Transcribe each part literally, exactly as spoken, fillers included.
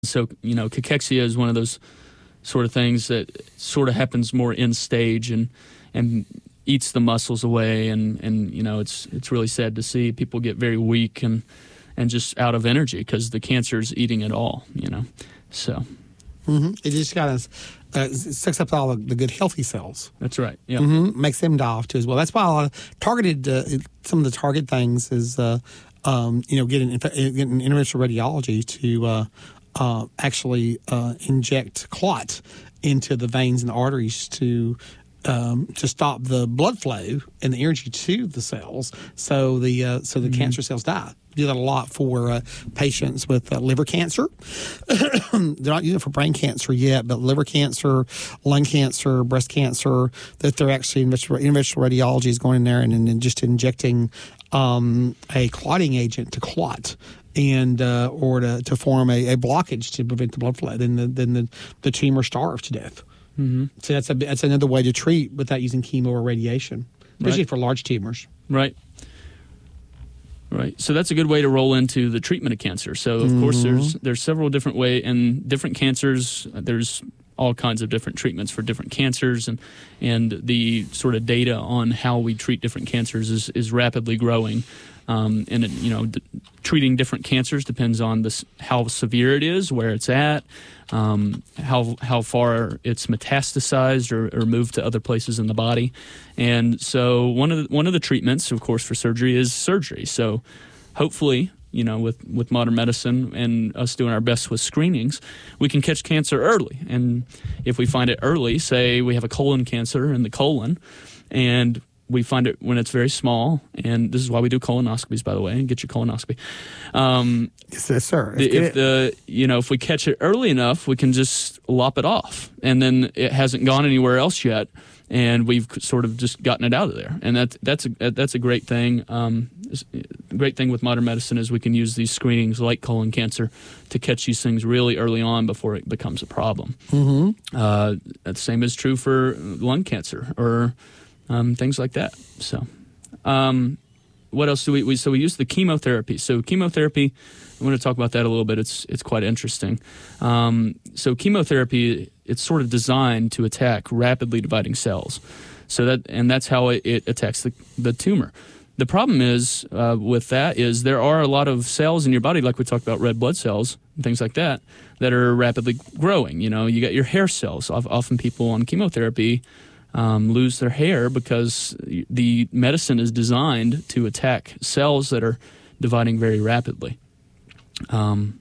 So, you know, cachexia is one of those sort of things that sort of happens more in stage and and eats the muscles away, and, and you know, it's it's really sad to see people get very weak and and just out of energy because the cancer's eating it all, you know. So mm-hmm. It just kind of uh, sucks up all the, the good healthy cells. That's right. Yeah, mm-hmm. Makes them die off too as well. That's why a lot of targeted uh, some of the target things is uh, um, you know getting getting interventional radiology to uh, uh, actually uh, inject clot into the veins and the arteries to. Um, to stop the blood flow and the energy to the cells, so the uh, so the mm-hmm. cancer cells die. Do that a lot for uh, patients with uh, liver cancer. They're not using it for brain cancer yet, but liver cancer, lung cancer, breast cancer. That they're actually interventional radiology is going in there and, and just injecting um, a clotting agent to clot. And uh, or to, to form a, a blockage to prevent the blood flow, then the then the, the tumor starves to death. Mm-hmm. So that's a that's another way to treat without using chemo or radiation, especially right. for large tumors. Right. Right. So that's a good way to roll into the treatment of cancer. So of mm-hmm. course there's there's several different ways, and different cancers. There's all kinds of different treatments for different cancers, and and the sort of data on how we treat different cancers is is rapidly growing. Um, and, it, you know, d- treating different cancers depends on this, how severe it is, where it's at, um, how how far it's metastasized or, or moved to other places in the body. And so one of the, one of the treatments, of course, for surgery is surgery. So hopefully, you know, with, with modern medicine and us doing our best with screenings, we can catch cancer early. And if we find it early, say we have a colon cancer in the colon, and we find it when it's very small, and this is why we do colonoscopies, by the way, and get your colonoscopy. Um, yes, sir. The, if the you know if we catch it early enough, we can just lop it off, and then it hasn't gone anywhere else yet, and we've sort of just gotten it out of there, and that that's a that's a great thing. Um, the great thing with modern medicine is we can use these screenings like colon cancer to catch these things really early on before it becomes a problem. Mm-hmm. Uh, the same is true for lung cancer or Um, things like that. So, um, what else do we, we? So we use the chemotherapy. So chemotherapy, I'm going to talk about that a little bit. It's it's quite interesting. Um, so chemotherapy, it's sort of designed to attack rapidly dividing cells. So that and that's how it, it attacks the the tumor. The problem is uh, with that is there are a lot of cells in your body, like we talked about red blood cells and things like that, that are rapidly growing. You know, you got your hair cells. Often people on chemotherapy Um, lose their hair because the medicine is designed to attack cells that are dividing very rapidly. Um,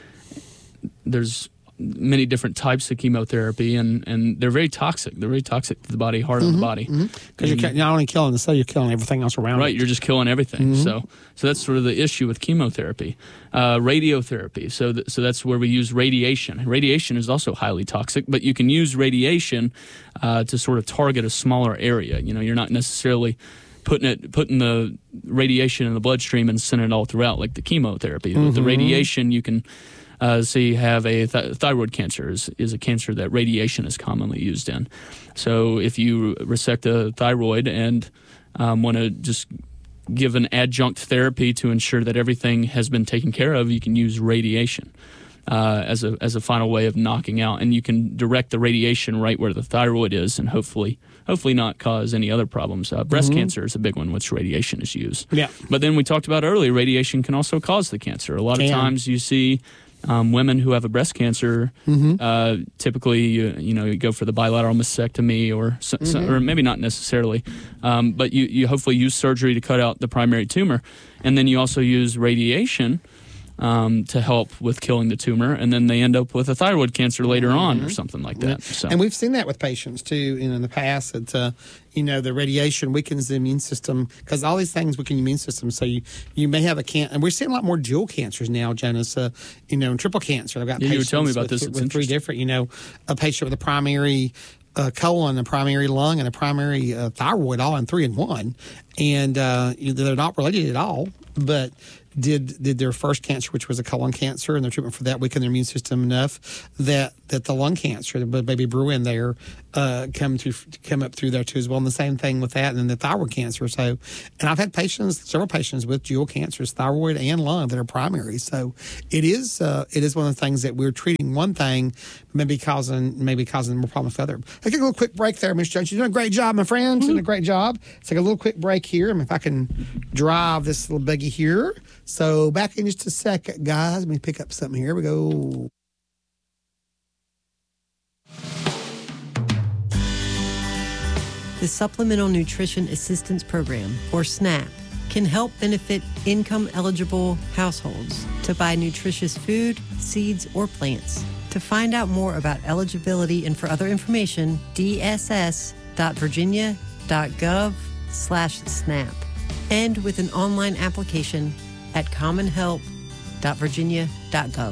there's many different types of chemotherapy, and, and they're very toxic. They're very toxic to the body, hard mm-hmm, on the body. Because mm-hmm. you're not only killing the cell, you're killing everything else around right, it. Right, you're just killing everything. Mm-hmm. So so that's sort of the issue with chemotherapy. Uh, radiotherapy, so th- so that's where we use radiation. Radiation is also highly toxic, but you can use radiation uh, to sort of target a smaller area. You know, you're not necessarily putting it putting the radiation in the bloodstream and sending it all throughout like the chemotherapy. Mm-hmm. With the radiation, you can Uh, so you have a th- thyroid cancer is, is a cancer that radiation is commonly used in. So if you resect a thyroid and um, want to just give an adjunct therapy to ensure that everything has been taken care of, you can use radiation uh, as a as a final way of knocking out. And you can direct the radiation right where the thyroid is, and hopefully hopefully not cause any other problems. Uh, breast mm-hmm. cancer is a big one, which radiation is used. Yeah. But then we talked about earlier, radiation can also cause the cancer. A lot of Damn. times you see Um, women who have a breast cancer, mm-hmm. uh, typically, you, you know, you go for the bilateral mastectomy, or so, mm-hmm. so, or maybe not necessarily, um, but you, you hopefully use surgery to cut out the primary tumor, and then you also use radiation um, to help with killing the tumor, and then they end up with a thyroid cancer later mm-hmm. on, or something like that. Yeah. So. And we've seen that with patients too, you know, in the past that. Uh, You know, the radiation weakens the immune system because all these things weaken the immune system. So you, you may have a can, and we're seeing a lot more dual cancers now, Jonas. Uh, you know, and triple cancer. I've got yeah, patients you were telling me about with, this. with, with three different. You know, a patient with a primary uh, colon, a primary lung, and a primary uh, thyroid, all in three in one, and uh, they're not related at all, but. Did did their first cancer, which was a colon cancer, and their treatment for that weakened their immune system enough that that the lung cancer, the baby Bruin there, uh, come to come up through there too as well. And the same thing with that, and then the thyroid cancer. So, and I've had patients, several patients with dual cancers, thyroid and lung, that are primary. So, it is uh, it is one of the things that we're treating one thing, maybe causing maybe causing more problems with other. Let's take a little quick break there, Miz Jones. You're doing a great job, my friend. You're doing a great job. Let's take a little quick break here. I mean, if I can drive this little buggy here. So, back in just a second, guys. Let me pick up something here. Here we go. The Supplemental Nutrition Assistance Program, or SNAP, can help benefit income-eligible households to buy nutritious food, seeds, or plants. To find out more about eligibility and for other information, dss.virginia.gov slash SNAP, and with an online application at commonhelp.virginia.gov.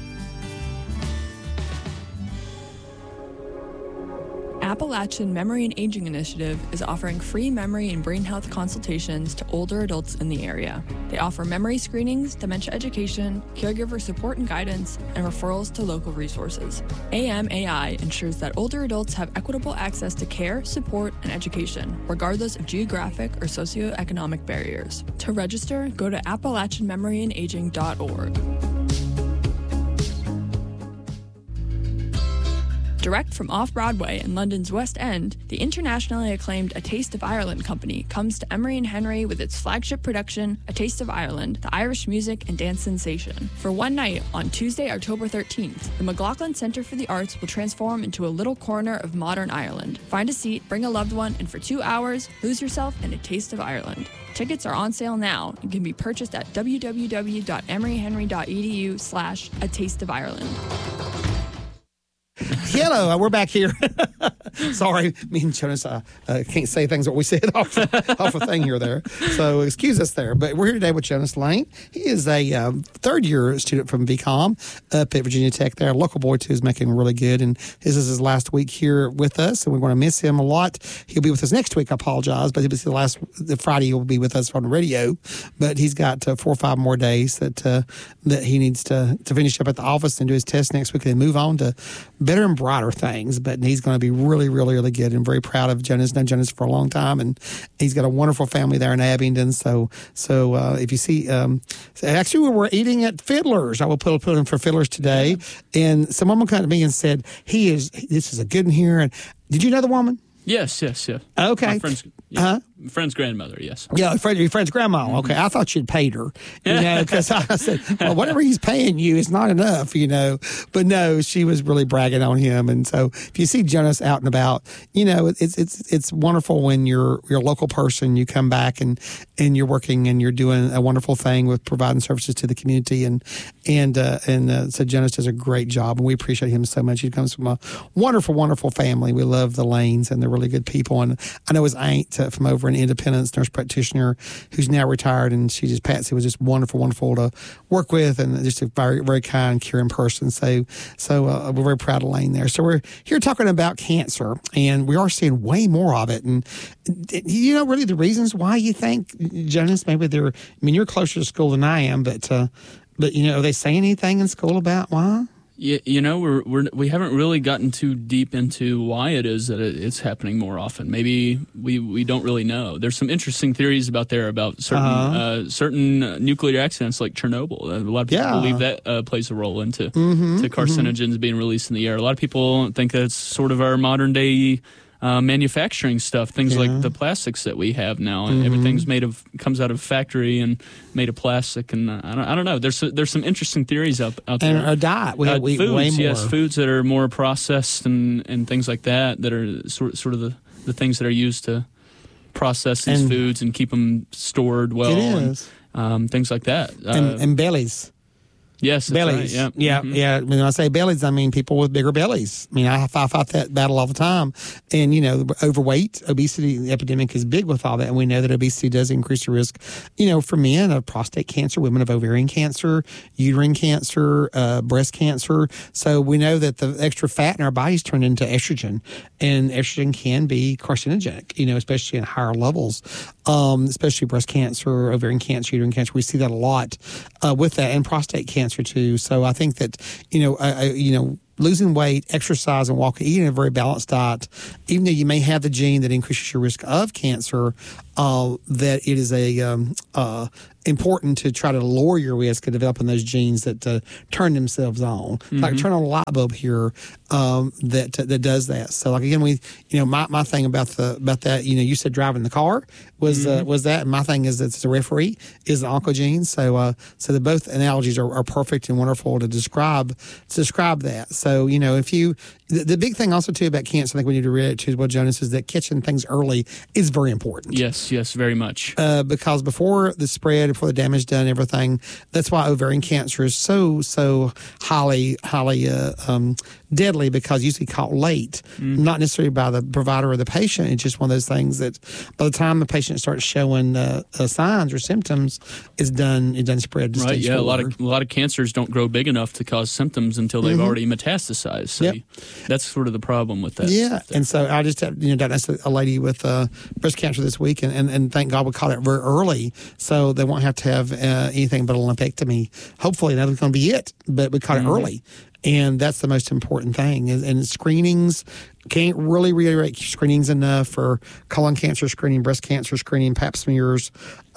Appalachian Memory and Aging Initiative is offering free memory and brain health consultations to older adults in the area. They offer memory screenings, dementia education, caregiver support and guidance, and referrals to local resources. A M A I ensures that older adults have equitable access to care, support, and education, regardless of geographic or socioeconomic barriers. To register, go to appalachian memory and aging dot org. Direct from off-Broadway in London's West End, the internationally acclaimed A Taste of Ireland company comes to Emery and Henry with its flagship production, A Taste of Ireland, the Irish music and dance sensation. For one night, on Tuesday, October thirteenth, the McLaughlin Centre for the Arts will transform into a little corner of modern Ireland. Find a seat, bring a loved one, and for two hours, lose yourself in A Taste of Ireland. Tickets are on sale now and can be purchased at www.emeryhenry.edu slash A Taste of Ireland. Hello, we're back here. Sorry, me and Jonas uh, uh, can't say things that we said off, off a thing here or there. So excuse us there. But we're here today with Jonas Lane. He is a um, third-year student from V COM up at Virginia Tech there. A local boy, too, is making really good. And this is his last week here with us, and we want to miss him a lot. He'll be with us next week, I apologize, but the last the Friday he'll be with us on the radio. But he's got uh, four or five more days that uh, that he needs to, to finish up at the office and do his test next week and then move on to better and brighter things. But he's going to be really, really, really good. And very proud of Jonas. Known Jonas for a long time, and he's got a wonderful family there in Abingdon. So, so uh, if you see, um, actually, we were eating at Fiddler's. I will put put him for Fiddler's today, and some woman came to me and said, "He is. This is a good one here." And did you know the woman? Yes, yes, yes. Okay. My friend's, yeah, huh? friend's grandmother, yes. Yeah, friend, your friend's grandma. Okay, I thought you'd paid her. You know, because I said, well, whatever he's paying you is not enough, you know. But no, she was really bragging on him. And so if you see Jonas out and about, you know, it's it's it's wonderful when you're you're a local person, you come back and, and you're working and you're doing a wonderful thing with providing services to the community. And and uh, and uh, so Jonas does a great job, and we appreciate him so much. He comes from a wonderful, wonderful family. We love the Lanes, and they're really good people. And I know his aunt uh, from over in Independence, nurse practitioner, who's now retired, and she just, Patsy, was just wonderful, wonderful to work with, and just a very, very kind, caring person. So, so uh, we're very proud of Lane there. So we're here talking about cancer, and we are seeing way more of it. And you know, really, the reasons why you think, Jonas, maybe they're, I mean, you're closer to school than I am, but, uh, but you know, are they saying anything in school about why? You, you know, we're, we're, we haven't really gotten too deep into why it is that it, it's happening more often. Maybe we, we don't really know. There's some interesting theories about there about certain uh-huh. uh, certain nuclear accidents like Chernobyl. A lot of people yeah. believe that uh, plays a role into mm-hmm, to carcinogens mm-hmm. being released in the air. A lot of people think that it's sort of our modern day Uh, manufacturing stuff, things yeah. like the plastics that we have now, and mm-hmm. everything's made of comes out of factory and made of plastic, and uh, I don't I don't know. There's there's some interesting theories out out there. And a diet, we, uh, we foods, way more. yes, foods that are more processed and, and things like that that are sort sort of the, the things that are used to process these and foods and keep them stored well. It is. And, um, things like that. And, uh, and bellies. Yes, that's bellies. Right. Yeah, mm-hmm. yeah. When I say bellies, I mean people with bigger bellies. I mean, I, I fight that battle all the time. And, you know, overweight, obesity epidemic is big with all that. And we know that obesity does increase the risk, you know, for men of prostate cancer, women of ovarian cancer, uterine cancer, uh, breast cancer. So we know that the extra fat in our bodies turn into estrogen. And estrogen can be carcinogenic, you know, especially in higher levels, um, especially breast cancer, ovarian cancer, uterine cancer. We see that a lot uh, with that, and prostate cancer too. So I think that, you know, I, I, you know, losing weight, exercise, and walking, eating a very balanced diet, even though you may have the gene that increases your risk of cancer, uh, that it is a um, uh, important to try to lower your risk of developing those genes that uh, turn themselves on. Mm-hmm. Like turn on a light bulb here um, that uh, that does that. So like again, we you know my, my thing about the about that you know you said driving the car was mm-hmm. uh, was that. And my thing is that the referee is the oncogene. So uh, so the both analogies are, are perfect and wonderful to describe to describe that. So you know if you the, the big thing also too about cancer, I think we need to relate to what Jonas is that catching things early is very important. Yes, yes, very much. Uh, because before the spread, before the damage done, everything. That's why ovarian cancer is so so highly highly uh, um, deadly, because usually caught late, mm. not necessarily by the provider or the patient. It's just one of those things that by the time the patient starts showing uh, uh, signs or symptoms, it's done it done spread to right, stage yeah, four. a lot of a lot of cancers don't grow big enough to cause symptoms until they've mm-hmm. already metastasized. So yep. you, that's sort of the problem with that. Yeah, and so I just had, you know, diagnosed a lady with uh, breast cancer this week, and, and, and thank God we caught it very early, so they won't have to have uh, anything but a lumpectomy. Hopefully that's going to be it, but we caught mm-hmm. it early. And that's the most important thing. And, and screenings, can't really reiterate screenings enough for colon cancer screening, breast cancer screening, pap smears.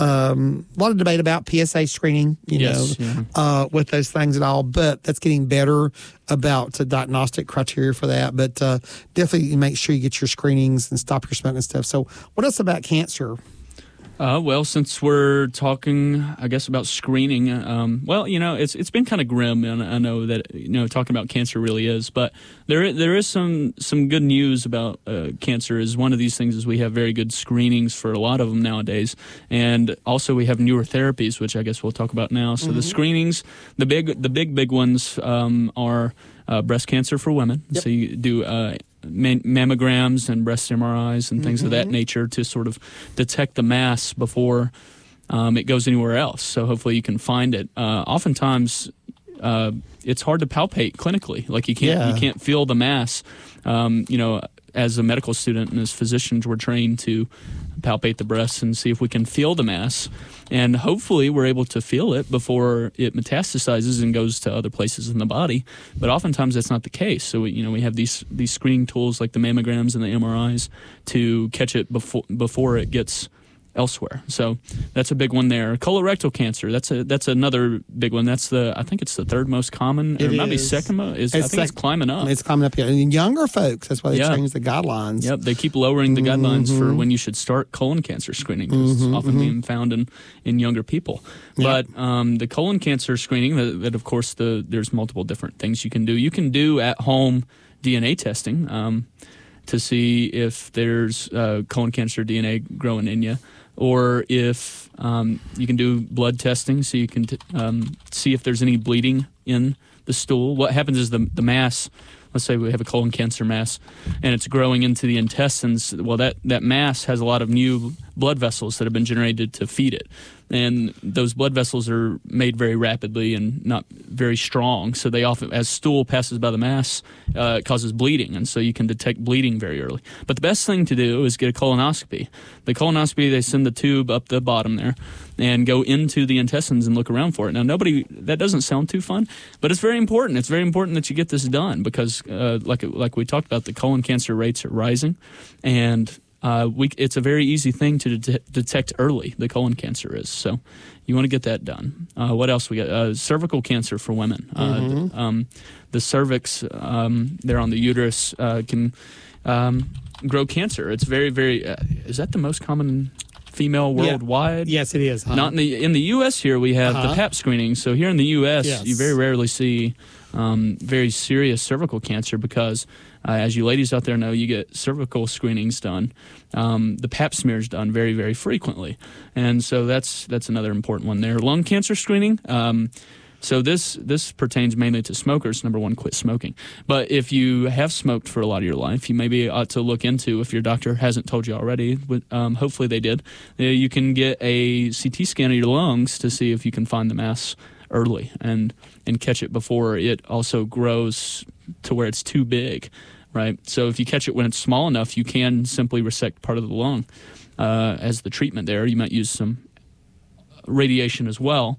Um, a lot of debate about P S A screening, you yes, know, yeah. uh, with those things and all. But that's getting better about the diagnostic criteria for that. But uh, definitely make sure you get your screenings and stop your smoking and stuff. So what else about cancer? Uh, well, since we're talking, I guess, about screening, um, well, you know, it's it's been kind of grim, and I know that, you know, talking about cancer really is, but there there is some some good news about uh, cancer. Is one of these things is we have very good screenings for a lot of them nowadays, and also we have newer therapies, which I guess we'll talk about now. So mm-hmm. the screenings, the big the big big ones um, are uh, breast cancer for women. Yep. So you do Uh, mammograms and breast M R Is and things mm-hmm. of that nature to sort of detect the mass before um, it goes anywhere else. So hopefully you can find it. Uh, oftentimes, uh, it's hard to palpate clinically. Like you can't yeah. you can't feel the mass. Um, you know, as a medical student and as physicians, we're trained to palpate the breasts and see if we can feel the mass. And hopefully we're able to feel it before it metastasizes and goes to other places in the body. But oftentimes that's not the case. So, we, you know, we have these these screening tools like the mammograms and the M R Is to catch it before before it gets elsewhere. So that's a big one there. Colorectal cancer, that's a that's another big one. That's the I think it's the third most common, or it maybe is. second most. Is, it's I think sec- it's climbing up. It's climbing up here. And younger folks, that's why they yeah. changed the guidelines. Yep, they keep lowering the guidelines mm-hmm. for when you should start colon cancer screening, because mm-hmm, it's often mm-hmm. being found in, in younger people. Yep. But um, the colon cancer screening, that, that of course the there's multiple different things you can do. You can do at home D N A testing um, to see if there's uh, colon cancer D N A growing in you. Or if um, you can do blood testing, so you can t- um, see if there's any bleeding in the stool. What happens is the the mass, let's say we have a colon cancer mass, and it's growing into the intestines. Well, that, that mass has a lot of new blood vessels that have been generated to feed it. And those blood vessels are made very rapidly and not very strong. So they often, as stool passes by the mass, uh, it causes bleeding. And so you can detect bleeding very early. But the best thing to do is get a colonoscopy. The colonoscopy, they send the tube up the bottom there and go into the intestines and look around for it. Now, nobody, that doesn't sound too fun, but it's very important. It's very important that you get this done because, uh, like like we talked about, the colon cancer rates are rising. And Uh, we, it's a very easy thing to de- detect early, the colon cancer is. So you want to get that done. Uh, what else we got? Uh, cervical cancer for women. Mm-hmm. Uh, um, the cervix um, there on the uterus uh, can um, grow cancer. It's very, very, uh, is that the most common female worldwide? Yeah. Yes, it is. Huh? Not in the, in the U S here we have uh-huh. the Pap screening. So here in the U S yes. you very rarely see um, very serious cervical cancer because Uh, as you ladies out there know, you get cervical screenings done. Um, the Pap smear is done very, very frequently. And so that's that's another important one there. Lung cancer screening. Um, so this this pertains mainly to smokers. Number one, quit smoking. But if you have smoked for a lot of your life, you maybe ought to look into, if your doctor hasn't told you already, um, hopefully they did, uh, you can get a C T scan of your lungs to see if you can find the mass early and, and catch it before it also grows to where it's too big. Right, so if you catch it when it's small enough, you can simply resect part of the lung uh, as the treatment there. You might use some radiation as well,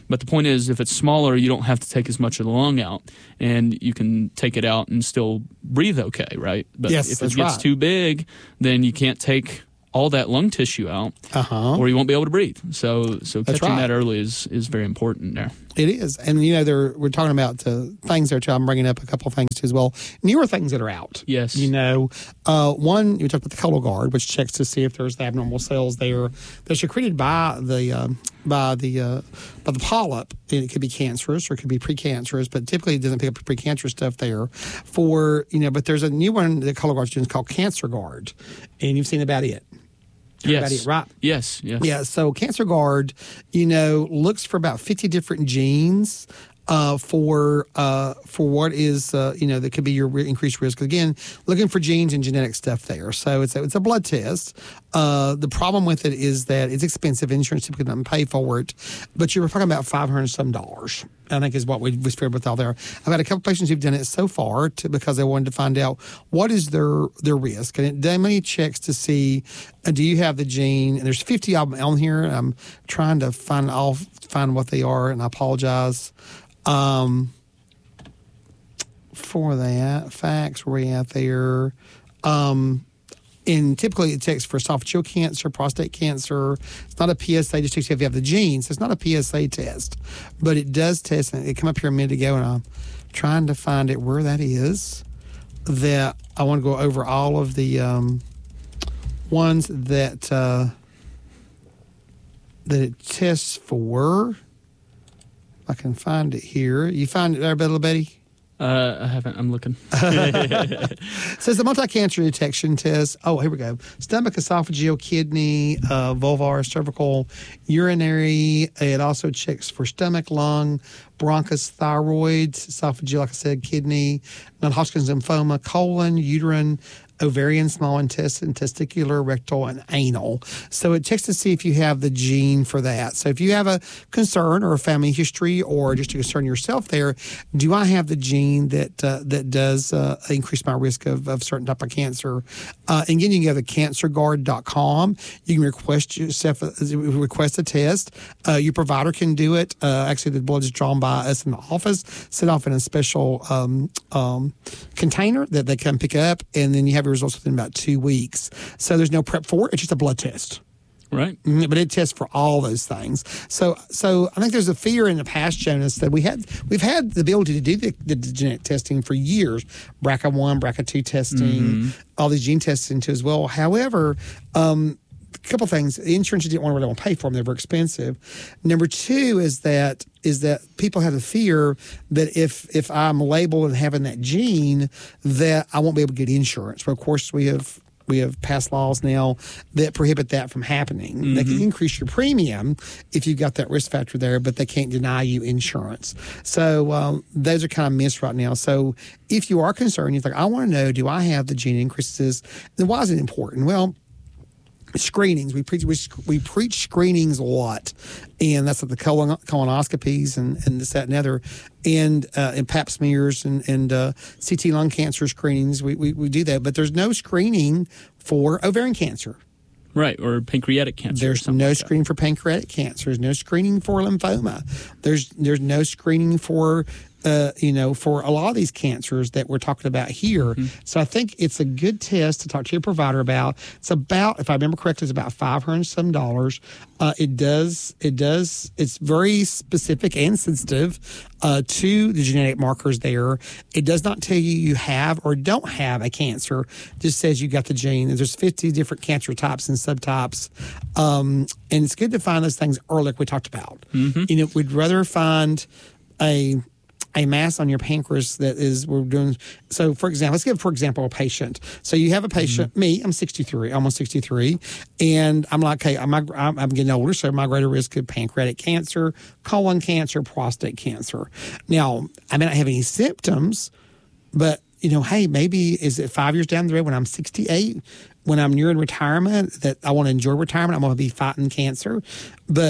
But the point is, if it's smaller, you don't have to take as much of the lung out, and you can take it out and still breathe okay, right? But yes, if it that's gets right. too big, then you can't take all that lung tissue out, uh-huh. or you won't be able to breathe. So, so That's catching right. that early is, is very important there. It is. And, you know, there, we're talking about uh, things there, too. I'm bringing up a couple of things, too, as well. Newer things that are out. Yes. You know, uh, one, you talked about the Cologuard, which checks to see if there's abnormal cells there that are secreted by the um, by the uh, by the polyp. And it could be cancerous or it could be precancerous, but typically it doesn't pick up precancerous stuff there. For, you know, but there's a new one that Cologuard's doing called CancerGuard, and you've seen about it. Yes. It, right? Yes. Yes. Yeah. So CancerGuard, you know, looks for about fifty different genes uh, for uh, for what is uh, you know that could be your increased risk. Again, looking for genes and genetic stuff there. So it's a, it's a blood test. Uh, the problem with it is that it's expensive. Insurance typically doesn't pay for it, but you're talking about five hundred some dollars. I think is what we we shared with all there. I've had a couple patients who've done it so far to, because they wanted to find out what is their their risk, and it definitely checks to see uh, do you have the gene. And there's fifty of them on here. And I'm trying to find all find what they are, and I apologize um, for that. Facts where we at there. Um, And typically it checks for esophageal cancer, prostate cancer. It's not a P S A, just checks if you have the genes. It's not a P S A test, but it does test. And it came up here a minute ago, and I'm trying to find it where that is. That I want to go over all of the um, ones that uh, that it tests for. I can find it here. You find it there, Little Betty? Uh, I haven't. I'm looking. So it's the multi-cancer detection test. Oh, here we go. Stomach, esophageal, kidney, uh, vulvar, cervical, urinary. It also checks for stomach, lung, bronchus, thyroid, esophageal, like I said, kidney, non-Hodgkin's lymphoma, colon, uterine, ovarian, small intestine, testicular, rectal, and anal. So it checks to see if you have the gene for that. So if you have a concern or a family history or just a concern yourself there, do I have the gene that uh, that does uh, increase my risk of, of certain type of cancer? Uh, and again, you can go to cancer guard dot com. You can request yourself a, request a test. Uh, your provider can do it. Uh, actually, the blood is drawn by us in the office, set off in a special um, um, container that they come pick up, and then you have results within about two weeks. So there's no prep for it. It's just a blood test. Right. But it tests for all those things. So so I think there's a fear in the past, Jonas, that we had, we've had the ability to do the, the genetic testing for years. B R C A one, B R C A two testing, mm-hmm. all these gene testing too as well. However, um, a couple things. The insurance didn't want to really want to pay for them. They were expensive. Number two is that is that people have the fear that if if I'm labeled and having that gene, that I won't be able to get insurance. But of course, we have we have passed laws now that prohibit that from happening. Mm-hmm. They can increase your premium if you've got that risk factor there, but they can't deny you insurance. So um, those are kind of missed right now. So if you are concerned, you think, I want to know, do I have the gene increases? Then why is it important? Well, screenings. We preach we, we preach screenings a lot, and that's like the colon, colonoscopies and, and this, that, and other, and uh, and pap smears and and uh, C T lung cancer screenings. We, we we do that, but there's no screening for ovarian cancer. Right, or pancreatic cancer. There's or no like screening for pancreatic cancer. There's no screening for lymphoma. There's there's no screening for uh, you know for a lot of these cancers that we're talking about here. Mm-hmm. So I think it's a good test to talk to your provider about. It's about, if I remember correctly, it's about five hundred some dollars. Uh, it does it does it's very specific and sensitive uh, to the genetic markers there. It does not tell you you have or don't have a cancer. It just says you got the gene. There's fifty different cancer types and subtypes, um, and it's good to find those things early, like we talked about. Mm-hmm. You know, we'd rather find a a mass on your pancreas that is, we're doing, so for example, let's give, for example, a patient. So you have a patient, mm-hmm. me, I'm sixty-three, almost sixty-three, and I'm like, okay, I'm, I'm getting older, so my greater risk of pancreatic cancer, colon cancer, prostate cancer. Now, I may not have any symptoms, but, you know, hey, maybe is it five years down the road when I'm sixty-eight, when I'm nearing retirement, that I want to enjoy retirement, I'm going to be fighting cancer, but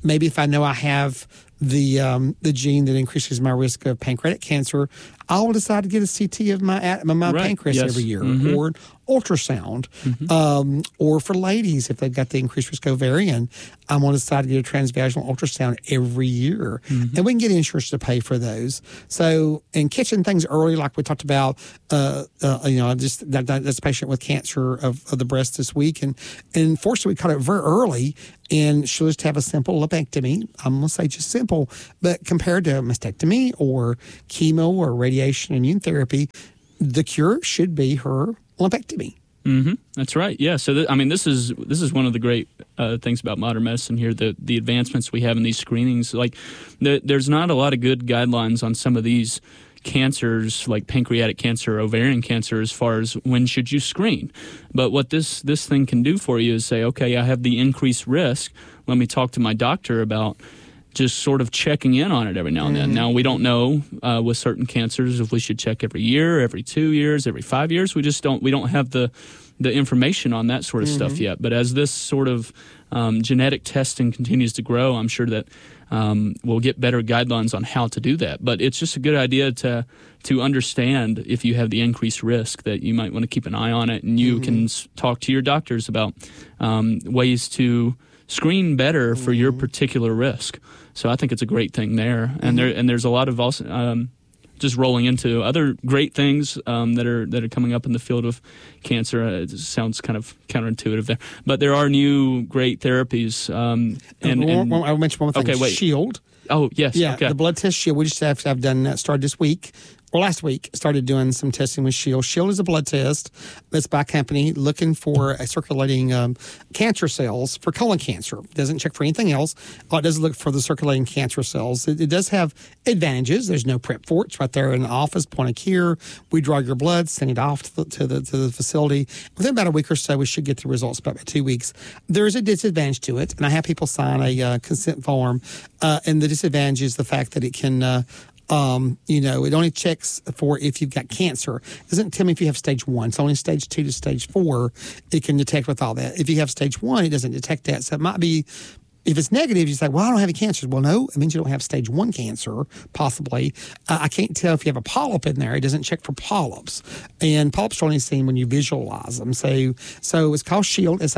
maybe if I know I have the um, the gene that increases my risk of pancreatic cancer, I will decide to get a C T of my of my Right. pancreas Yes. every year, Mhm. or an ultrasound. Mm-hmm. Um, or for ladies, if they've got the increased risk of ovarian, I'm going to decide to get a transvaginal ultrasound every year. Mm-hmm. And we can get insurance to pay for those. So, and catching things early, like we talked about, uh, uh, you know, just that, that, that's a patient with cancer of, of the breast this week. And, and fortunately, we caught it very early, and she'll just have a simple lumpectomy. I'm going to say just simple, but compared to mastectomy or chemo or radiation immune therapy, the cure should be her lumpectomy. Mm-hmm. That's right. Yeah. So, th- I mean, this is this is one of the great uh, things about modern medicine here. The the advancements we have in these screenings. Like, the, there's not a lot of good guidelines on some of these cancers, like pancreatic cancer, ovarian cancer, as far as when should you screen. But what this this thing can do for you is say, okay, I have the increased risk. Let me talk to my doctor about just sort of checking in on it every now and then. Now, we don't know uh, with certain cancers if we should check every year, every two years, every five years. We just don't, we don't have the the information on that sort of stuff yet. But as this sort of um, genetic testing continues to grow, I'm sure that um, we'll get better guidelines on how to do that. But it's just a good idea to to understand if you have the increased risk, that you might want to keep an eye on it, and you can s- talk to your doctors about um, ways to screen better for your particular risk. So I think it's a great thing there, and there and there's a lot of also um, just rolling into other great things um, that are that are coming up in the field of cancer. Uh, it sounds kind of counterintuitive there, but there are new great therapies. Um, and, and, and one, I mentioned one thing. Okay, wait. Shield. oh yes, Yeah, okay. the blood test Shield. We just have have done that. Started this week. Or last week, started doing some testing with Shield. Shield is a blood test that's by a company looking for a circulating um, cancer cells for colon cancer. It doesn't check for anything else. All it does is look for the circulating cancer cells. It, it does have advantages. There's no prep for it. It's right there in the office, point of care. We draw your blood, send it off to the, to the, to the facility. Within about a week or so, we should get the results, about two weeks. There is a disadvantage to it, and I have people sign a uh, consent form, uh, and the disadvantage is the fact that it can uh, Um, you know, it only checks for if you've got cancer. It doesn't tell me if you have stage one. It's only stage two to stage four it can detect with all that. If you have stage one, it doesn't detect that. So it might be, if it's negative, you say, well, I don't have any cancer. Well, no, it means you don't have stage one cancer, possibly. Uh, I can't tell if you have a polyp in there. It doesn't check for polyps. And polyps are only seen when you visualize them. So so it's called Shield, S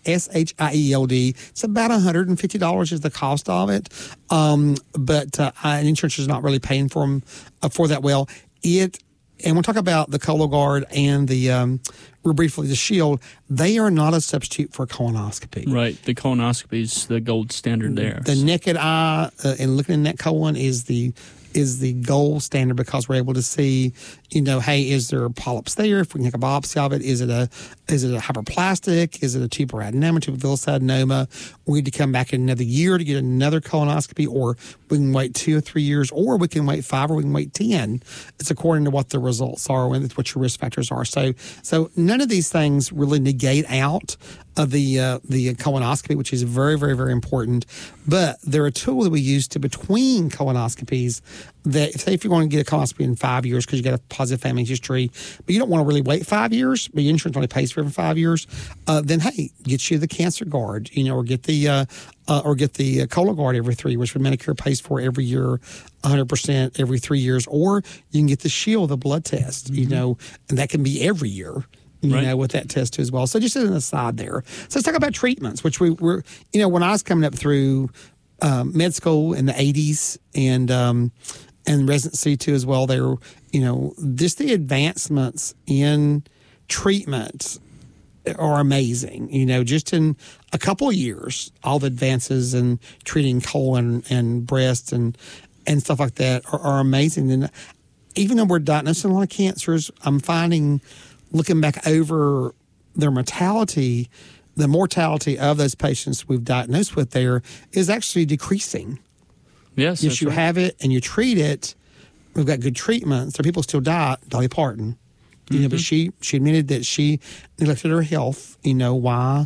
H I E L D. It's about one hundred fifty dollars is the cost of it. Um, but uh, and insurance is not really paying for them uh, for that well. It And we'll talk about the Cologuard and the, um, real briefly, the Shield. They are not a substitute for colonoscopy. Right, the colonoscopy is the gold standard there. The naked eye uh, and looking in that colon is the is the gold standard, because we're able to see, you know, hey, is there polyps there? If we can take a biopsy of it, is it a is it a hyperplastic? Is it a tuberous adenoma, tubervillous adenoma? We need to come back in another year to get another colonoscopy, or we can wait two or three years, or we can wait five, or we can wait ten. It's according to what the results are and what your risk factors are. So, so none of these things really negate out of the uh, the colonoscopy, which is very, very, very important. But they're a tool that we use to between colonoscopies. That if, say if you want to get a colonoscopy in five years because you got a positive family history, but you don't want to really wait five years, but your insurance only pays for every five years, uh, then hey, get you the Cancer Guard, you know, or get the uh, uh, or get the uh, Cologuard every three years, which Medicare pays for every year, one hundred percent every three years, or you can get the Shield, the blood test, mm-hmm. you know, and that can be every year. You right. know, with that test as well. So just as an aside there. So let's talk about treatments, which we were, you know, when I was coming up through um, med school in the eighties and um, and residency too as well, there, you know, just the advancements in treatment are amazing. You know, just in a couple of years, all the advances in treating colon and breast and and stuff like that are, are amazing. And even though we're diagnosing a lot of cancers, I'm finding, looking back over their mortality, the mortality of those patients we've diagnosed with there is actually decreasing. Yes, if you right. have it and you treat it, we've got good treatments. So people still die. Dolly Parton, you mm-hmm. know, but she she admitted that she neglected her health. You know why?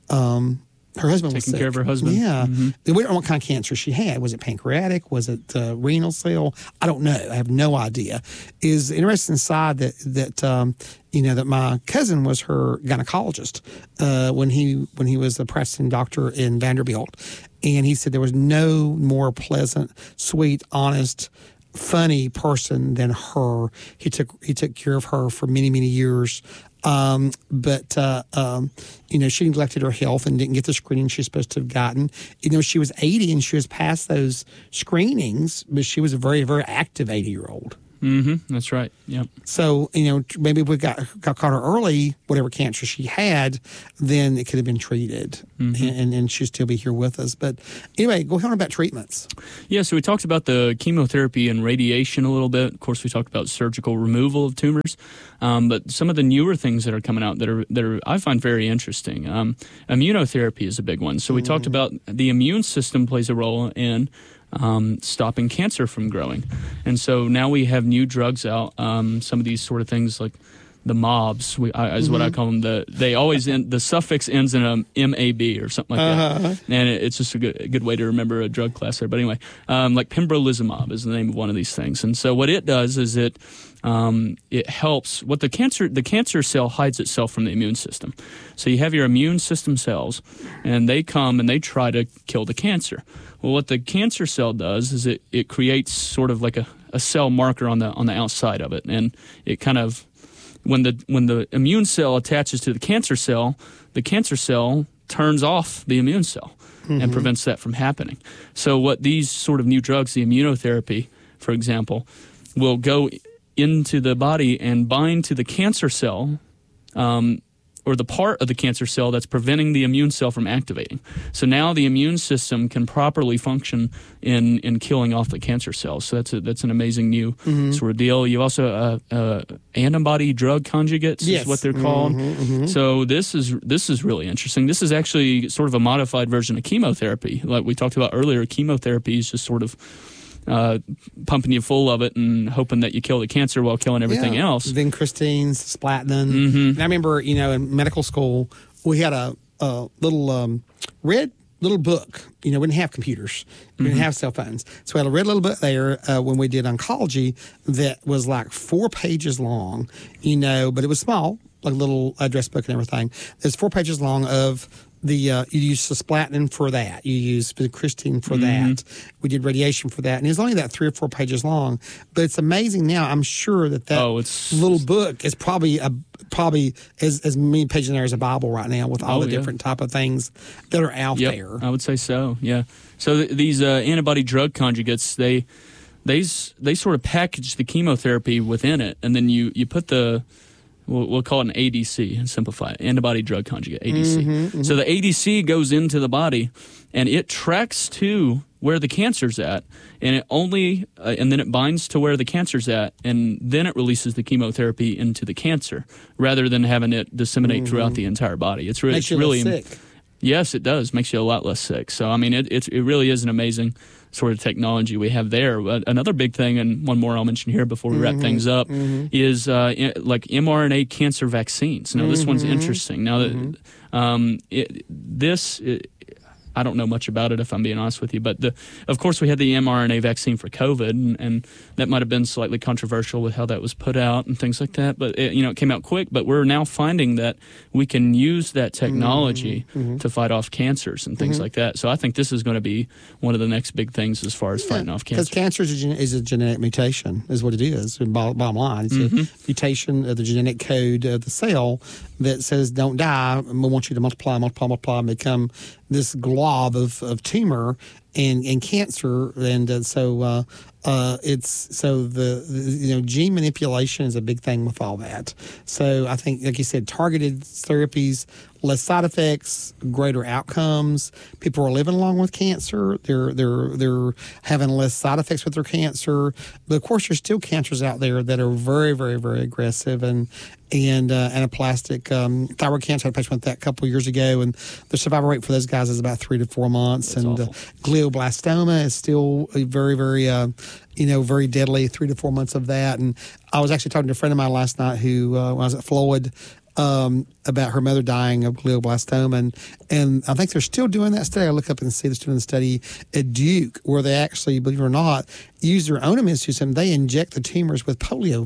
Um, her husband was taking sick. care of her husband. Yeah, mm-hmm. we don't know what kind of cancer she had. Was it pancreatic? Was it uh, renal cell? I don't know. I have no idea. Is the interesting side that that um, you know that my cousin was her gynecologist uh, when he when he was a practicing doctor in Vanderbilt, And he said there was no more pleasant, sweet, honest, funny person than her. He took he took care of her for many, many years. Um, but, uh, um, you know, she neglected her health and didn't get the screening she's supposed to have gotten. You know, she was eighty and she was past those screenings, but she was a very, very active eighty-year-old. Mm-hmm. That's right. Yep. So, you know, maybe if we got, got caught her early, whatever cancer she had, then it could have been treated, mm-hmm. and, and she'd still be here with us. But anyway, go on about treatments. Yeah, so we talked about the chemotherapy and radiation a little bit. Of course, we talked about surgical removal of tumors, um, but some of the newer things that are coming out that are that are I find very interesting. Um, immunotherapy is a big one. So we mm-hmm. talked about the immune system plays a role in Um, stopping cancer from growing. And so now we have new drugs out. Um, some of these sort of things like the mobs we, I, is mm-hmm. what I call them. The, they always end, the suffix ends in a M A B or something like uh-huh. that. And it, it's just a good, a good way to remember a drug class there. But anyway, um, like pembrolizumab is the name of one of these things. And so what it does is it um, it helps what the cancer the cancer cell hides itself from the immune system. So you have your immune system cells, and they come and they try to kill the cancer. Well, what the cancer cell does is it, it creates sort of like a, a cell marker on the on the outside of it, and it kind of when the when the immune cell attaches to the cancer cell, the cancer cell turns off the immune cell mm-hmm. and prevents that from happening. So what these sort of new drugs, the immunotherapy, for example, will go into the body and bind to the cancer cell. Um, or the part of the cancer cell that's preventing the immune cell from activating. So now the immune system can properly function in, in killing off the cancer cells. So that's a, that's an amazing new mm-hmm. sort of deal. You also uh, uh, antibody drug conjugates yes. is what they're called. Mm-hmm, mm-hmm. So this is this is really interesting. This is actually sort of a modified version of chemotherapy. Like we talked about earlier, chemotherapy is just sort of Uh, pumping you full of it and hoping that you kill the cancer while killing everything yeah. else. Vincristine, cisplatin. Mm-hmm. And I remember, you know, in medical school, we had a, a little um, red little book. You know, we didn't have computers. We didn't mm-hmm. have cell phones. So we had a red little book there uh, when we did oncology that was like four pages long, you know, but it was small, like a little address book and everything. There's four pages long of The uh, you use cisplatin for that. You use vincristine for mm-hmm. that. We did radiation for that, and it's only that three or four pages long. But it's amazing now. I'm sure that that oh, it's, little book is probably a probably as as many pages in there as a Bible right now with all oh, the yeah. different type of things that are out yep, there. I would say so. Yeah. So th- these uh, antibody drug conjugates, they they they sort of package the chemotherapy within it, and then you you put the We'll, we'll call it an A D C and simplify it. Antibody drug conjugate, A D C. Mm-hmm, mm-hmm. So the A D C goes into the body and it tracks to where the cancer's at, and it only uh, and then it binds to where the cancer's at, and then it releases the chemotherapy into the cancer rather than having it disseminate mm-hmm. throughout the entire body. It's really, Makes you it's really less sick. Yes, it does. Makes you a lot less sick. So I mean, it it, it really is an amazing sort of technology we have there. Uh, another big thing, and one more I'll mention here before we wrap mm-hmm, things up, mm-hmm. is uh, in, like mRNA cancer vaccines. Now, mm-hmm, this one's interesting. Now, mm-hmm. that um, it, this, it, I don't know much about it, if I'm being honest with you, but the, of course we had the mRNA vaccine for COVID, and, and that might have been slightly controversial with how that was put out and things like that. But it, you know, it came out quick. But we're now finding that we can use that technology mm-hmm. to fight off cancers and things mm-hmm. like that. So I think this is going to be one of the next big things as far as yeah, fighting off cancer. Because cancer is a, gen- is a genetic mutation, is what it is. Bottom, bottom line, it's mm-hmm. a mutation of the genetic code of the cell that says don't die. We want you to multiply, multiply, multiply, and become this glob of, of tumor and, and cancer. And uh, so uh, uh, it's so the, the you know gene manipulation is a big thing with all that. So I think, like you said, targeted therapies, less side effects, greater outcomes. People are living along with cancer. They're they're they're having less side effects with their cancer. But of course, there's still cancers out there that are very, very, very aggressive. And and uh, anaplastic um, thyroid cancer. I had a patient with that a couple of years ago, and the survival rate for those guys is about three to four months. That's and uh, glioblastoma is still a very, very, uh, you know, very deadly. Three to four months of that. And I was actually talking to a friend of mine last night who, uh, when I was at Floyd, um, about her mother dying of glioblastoma, and and I think they're still doing that study. I look up and see they're still doing the study at Duke, where they actually, believe it or not, use their own immune system. They inject the tumors with polio